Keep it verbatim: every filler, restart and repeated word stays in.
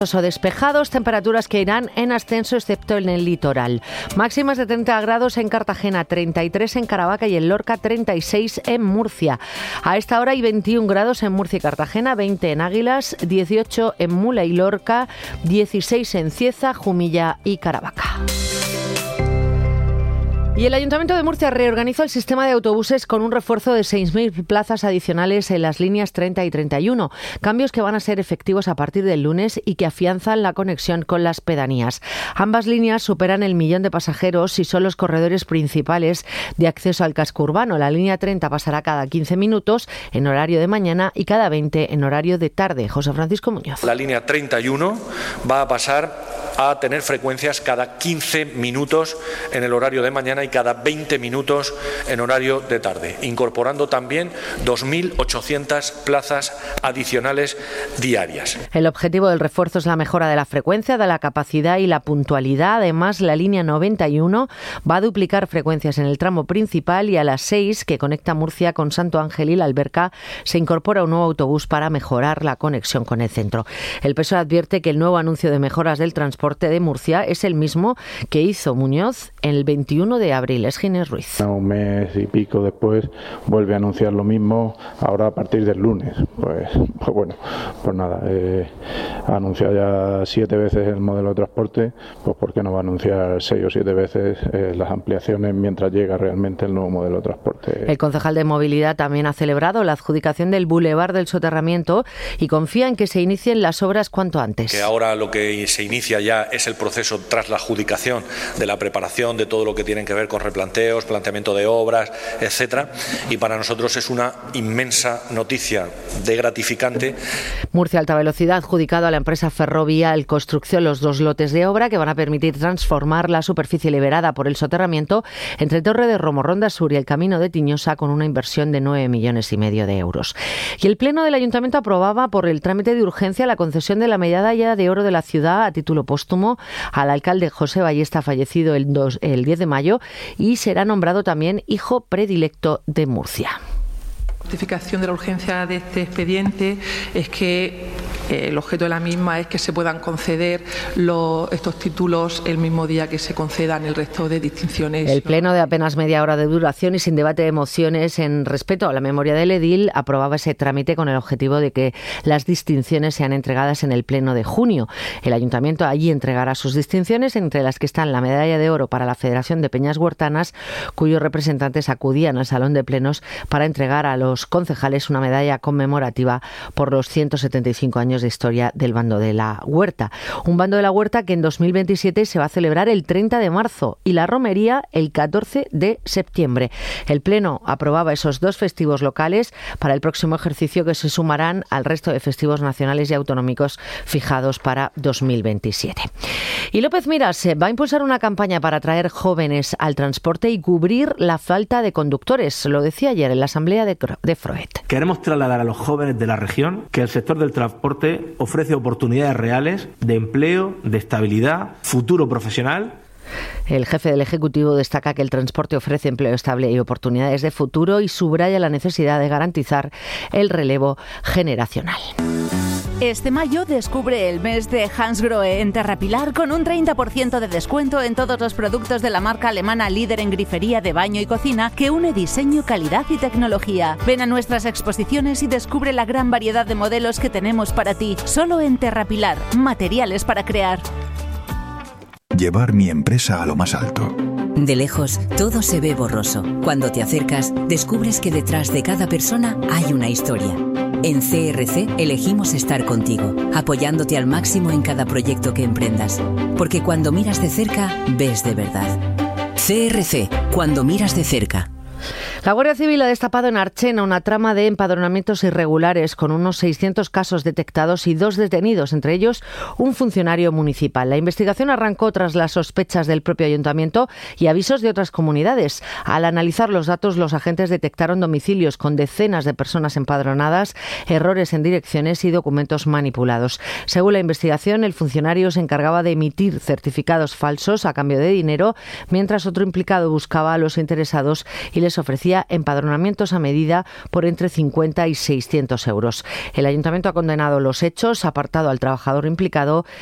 O despejados, temperaturas que irán en ascenso excepto en el litoral. Máximas de treinta grados en Cartagena, treinta y tres en Caravaca y en Lorca, treinta y seis en Murcia. A esta hora hay veintiún grados en Murcia y Cartagena, veinte en Águilas, dieciocho en Mula y Lorca, dieciséis en Cieza, Jumilla y Caravaca. Y el Ayuntamiento de Murcia reorganizó el sistema de autobuses con un refuerzo de seis mil plazas adicionales en las líneas treinta y treinta y uno. Cambios que van a ser efectivos a partir del lunes y que afianzan la conexión con las pedanías. Ambas líneas superan el millón de pasajeros y son los corredores principales de acceso al casco urbano. La línea treinta pasará cada quince minutos en horario de mañana y cada veinte en horario de tarde. José Francisco Muñoz. La línea treinta y uno va a pasar a tener frecuencias cada quince minutos en el horario de mañana y cada veinte minutos en horario de tarde, incorporando también dos mil ochocientas plazas adicionales diarias. El objetivo del refuerzo es la mejora de la frecuencia, de la capacidad y la puntualidad. Además, la línea noventa y uno va a duplicar frecuencias en el tramo principal y a las seis, que conecta Murcia con Santo Ángel y La Alberca, se incorpora un nuevo autobús para mejorar la conexión con el centro. El P S O E advierte que el nuevo anuncio de mejoras del transporte de Murcia es el mismo que hizo Muñoz el veintiuno de abril. Es Ginés Ruiz. Un mes y pico después vuelve a anunciar lo mismo, ahora a partir del lunes. Pues, pues bueno, pues nada, eh, ha anunciado ya siete veces el modelo de transporte, pues ¿por qué no va a anunciar seis o siete veces eh, las ampliaciones mientras llega realmente el nuevo modelo de transporte? El concejal de Movilidad también ha celebrado la adjudicación del Boulevard del Soterramiento y confía en que se inicien las obras cuanto antes. Que ahora lo que se inicia ya es el proceso tras la adjudicación de la preparación de todo lo que tiene que ver con replanteos, planteamiento de obras, etcétera. Y para nosotros es una inmensa noticia de gratificante. Murcia Alta Velocidad ha adjudicado a la empresa Ferrovial Construcción los dos lotes de obra que van a permitir transformar la superficie liberada por el soterramiento entre Torre de Romorronda Sur y el Camino de Tiñosa con una inversión de nueve millones y medio de euros. Y el Pleno del Ayuntamiento aprobaba por el trámite de urgencia la concesión de la medalla de oro de la ciudad a título póstumo al alcalde José Ballesta, fallecido el, dos, el diez de mayo, y será nombrado también hijo predilecto de Murcia. La justificación de la urgencia de este expediente es que eh, el objeto de la misma es que se puedan conceder los, estos títulos el mismo día que se concedan el resto de distinciones. El pleno, de apenas media hora de duración y sin debate de mociones en respeto a la memoria del edil, aprobaba ese trámite con el objetivo de que las distinciones sean entregadas en el pleno de junio. El ayuntamiento allí entregará sus distinciones, entre las que están la medalla de oro para la Federación de Peñas Huertanas, cuyos representantes acudían al salón de plenos para entregar a los concejales una medalla conmemorativa por los ciento setenta y cinco años de historia del Bando de la Huerta. Un Bando de la Huerta que en dos mil veintisiete se va a celebrar el treinta de marzo y la romería el catorce de septiembre. El Pleno aprobaba esos dos festivos locales para el próximo ejercicio, que se sumarán al resto de festivos nacionales y autonómicos fijados para dos mil veintisiete. Y López Miras va a impulsar una campaña para atraer jóvenes al transporte y cubrir la falta de conductores. Lo decía ayer en la asamblea de de Froet. Queremos trasladar a los jóvenes de la región que el sector del transporte ofrece oportunidades reales de empleo, de estabilidad, futuro profesional. El jefe del Ejecutivo destaca que el transporte ofrece empleo estable y oportunidades de futuro y subraya la necesidad de garantizar el relevo generacional. Este mayo descubre el mes de Hansgrohe en Terrapilar con un treinta por ciento de descuento en todos los productos de la marca alemana líder en grifería de baño y cocina que une diseño, calidad y tecnología. Ven a nuestras exposiciones y descubre la gran variedad de modelos que tenemos para ti. Solo en Terrapilar, materiales para crear. Llevar mi empresa a lo más alto. De lejos, todo se ve borroso. Cuando te acercas, descubres que detrás de cada persona hay una historia. En C R C elegimos estar contigo, apoyándote al máximo en cada proyecto que emprendas. Porque cuando miras de cerca, ves de verdad. C R C, cuando miras de cerca. La Guardia Civil ha destapado en Archena una trama de empadronamientos irregulares con unos seiscientos casos detectados y dos detenidos, entre ellos un funcionario municipal. La investigación arrancó tras las sospechas del propio ayuntamiento y avisos de otras comunidades. Al analizar los datos, los agentes detectaron domicilios con decenas de personas empadronadas, errores en direcciones y documentos manipulados. Según la investigación, el funcionario se encargaba de emitir certificados falsos a cambio de dinero, mientras otro implicado buscaba a los interesados y les ofrecía ofrecía empadronamientos a medida por entre cincuenta y seiscientos euros. El ayuntamiento ha condenado los hechos, ha apartado al trabajador implicado